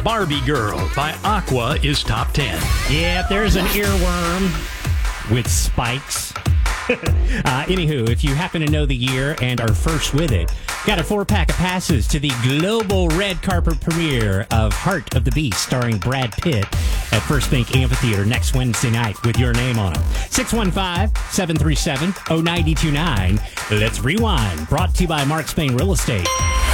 Barbie Girl by Aqua is top 10. Yeah, there's an earworm with spikes. Anywho, if you happen to know the year and are first with it, got a 4-pack of passes to the global red carpet premiere of Heart of the Beast starring Brad Pitt at First Bank Amphitheater next Wednesday night with your name on it. 615-737-0929. Let's rewind. Brought to you by Mark Spain Real Estate.